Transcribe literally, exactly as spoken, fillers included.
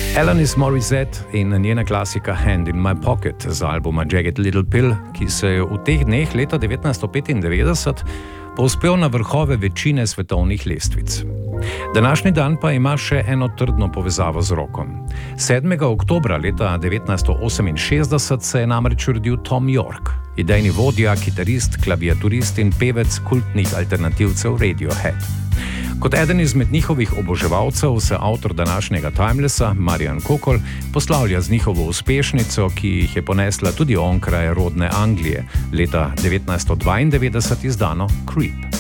Alanis Morissette in njena klasika Hand in My Pocket z albuma Jagged Little Pill, ki se je v teh dneh leta devetnajststo petindevetdeset povzpel na vrhove večine svetovnih lestvic. Današnji dan pa ima še eno trdno povezavo z rockom. sedmega oktobra leta devetnajststo oseminšestdeset se je namreč rodil Tom York, idejni vodja, kitarist, klaviaturist in pevec kultnih alternativcev Radiohead. Kot eden izmed njihovih oboževalcev se avtor današnjega Timelessa, Marian Kokol, poslavlja z njihovo uspešnico, ki jih je ponesla tudi onkraj rodne Anglije, leta devetnajststo dvaindevetdeset izdano Creep.